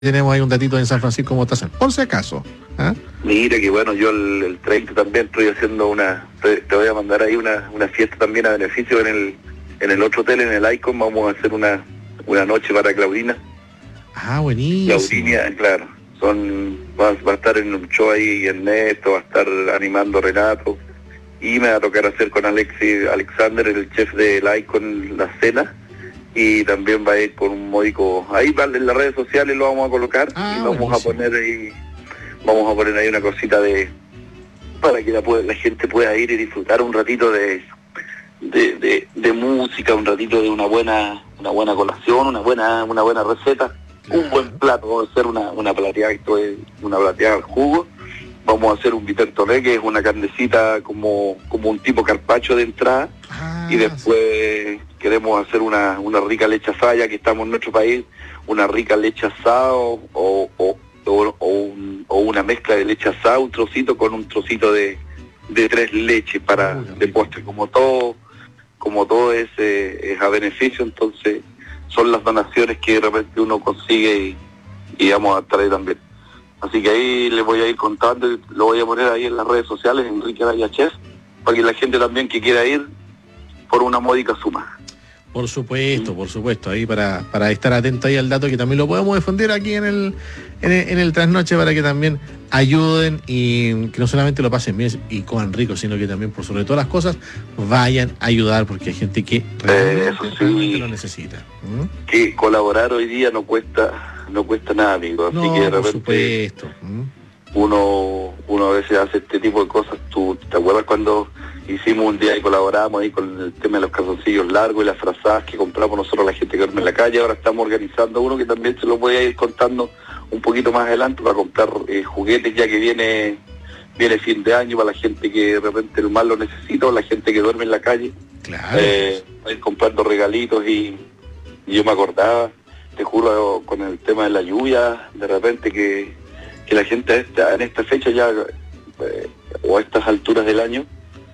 tenemos ahí un datito en San Francisco Mostaza, por si acaso. ¿Ah? Mira que bueno, yo el 30 también estoy haciendo te voy a mandar ahí una fiesta también a beneficio en el otro hotel, en el Icon. Vamos a hacer una noche para Claudina. Ah, buenísimo. Claudinia, claro, va a estar en un show ahí Ernesto, va a estar animando Renato, y me va a tocar hacer con Alexander, el chef del Icon, la cena. Y también va a ir con un módico, ahí en las redes sociales lo vamos a colocar, y vamos a poner ahí una cosita para que la gente pueda ir y disfrutar un ratito de música, un ratito de una buena colación, una buena receta, claro. Un buen plato. Vamos a hacer una plateada al jugo. Vamos a hacer un vitertoné, que es una carnecita como un tipo carpaccio de entrada. Y después queremos hacer una rica leche asada, ya que estamos en nuestro país, una rica leche asada o una mezcla de leche asada, un trocito con un trocito de 3 leches de postre. Como todo es a beneficio, entonces son las donaciones que de repente uno consigue y vamos a estar ahí también. Así que ahí les voy a ir contando, lo voy a poner ahí en las redes sociales, Enrique Araya Chef, para que la gente también que quiera ir por una módica suma. Por supuesto, ahí para estar atento ahí al dato, que también lo podemos difundir aquí en el Trasnoche, para que también ayuden y que no solamente lo pasen bien y coman rico, sino que también, por sobre todas las cosas, vayan a ayudar, porque hay gente que realmente lo necesita. Que colaborar hoy día no cuesta nada, amigo, así que de repente, por supuesto. Uno a veces hace este tipo de cosas. ¿Tú te acuerdas cuando hicimos un día y colaboramos ahí con el tema de los calzoncillos largos y las frazadas que compramos nosotros a la gente que duerme en la calle? Ahora estamos organizando uno que también se lo voy a ir contando un poquito más adelante, para comprar juguetes, ya que viene fin de año, para la gente que de repente el mal lo necesita, o la gente que duerme en la calle. Claro. Ir comprando regalitos, y yo me acordaba, te juro, con el tema de la lluvia, de repente que la gente en esta fecha ya, o a estas alturas del año,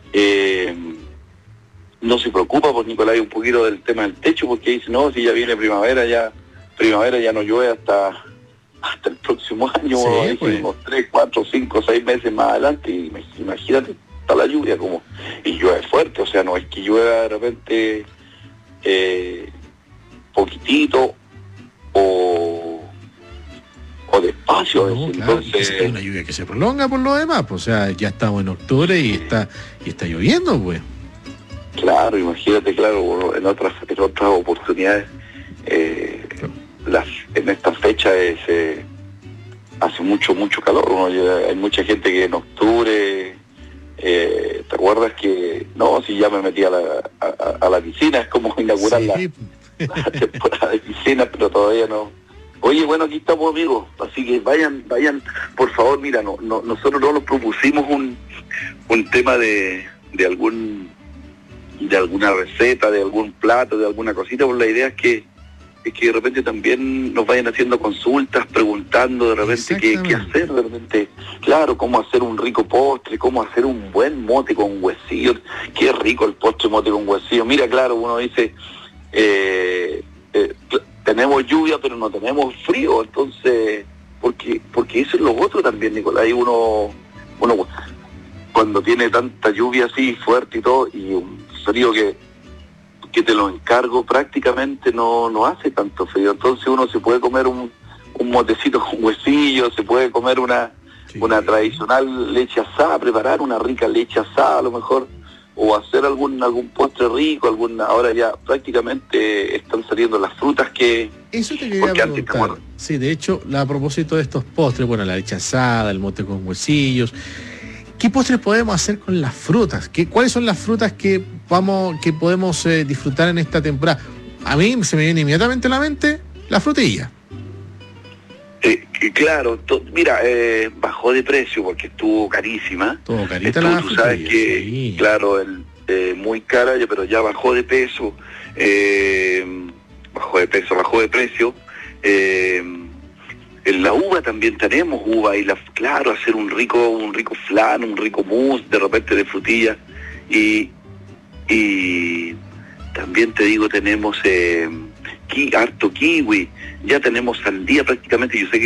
no se preocupa, pues, Nicolás, un poquito del tema del techo, porque dice, no, si ya viene primavera ya no llueve hasta el próximo año, sí, pues. 3, 4, 5, 6 meses más adelante, y imagínate, está la lluvia y llueve fuerte, o sea, no es que llueva de repente poquitito o despacio. No, claro, entonces es una lluvia que se prolonga por lo demás, pues, o sea, ya estamos en octubre y está lloviendo, pues. Claro, imagínate, claro, en otras oportunidades, en esta fecha hace mucho calor. Hay mucha gente que en octubre, ¿te acuerdas que no, si ya me metí a la piscina? Es como inaugurar la temporada de piscina, pero todavía no. Oye, bueno, aquí estamos, amigos, así que vayan, por favor. Mira, nosotros no nos propusimos un tema de alguna receta, de algún plato, de alguna cosita, pues la idea es que de repente también nos vayan haciendo consultas, preguntando de repente qué hacer, de repente, claro, cómo hacer un rico postre, cómo hacer un buen mote con huesillos. Qué rico el postre mote con huesillos. Mira, claro, uno dice, tenemos lluvia pero no tenemos frío, entonces, porque eso es lo otro también, Nicolás. Ahí uno cuando tiene tanta lluvia así fuerte y todo, y un frío que te lo encargo, prácticamente no hace tanto frío, entonces uno se puede comer un motecito con huesillos, se puede comer una tradicional leche asada, preparar una rica leche asada a lo mejor, o hacer algún postre rico, ahora ya prácticamente están saliendo las frutas que... Eso te quería preguntar. Sí, de hecho, a propósito de estos postres, bueno, la leche asada, el mote con huesillos, ¿qué postres podemos hacer con las frutas? ¿Cuáles son las frutas que podemos disfrutar en esta temporada? A mí se me viene inmediatamente a la mente la frutilla. Claro, mira, bajó de precio porque estuvo carísima. Tú sabes que, sí. Claro, muy cara, pero ya bajó de peso, bajó de precio. En la uva también tenemos uva, y claro, hacer un rico flan, un rico mousse de repente de frutilla, y también te digo, tenemos harto kiwi, ya tenemos sandía prácticamente. Yo sé que